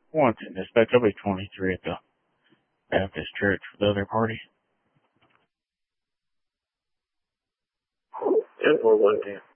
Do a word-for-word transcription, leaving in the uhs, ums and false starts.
Once in dispatch, I'll be twenty-three at the Baptist Church for the other party. ten four one ten.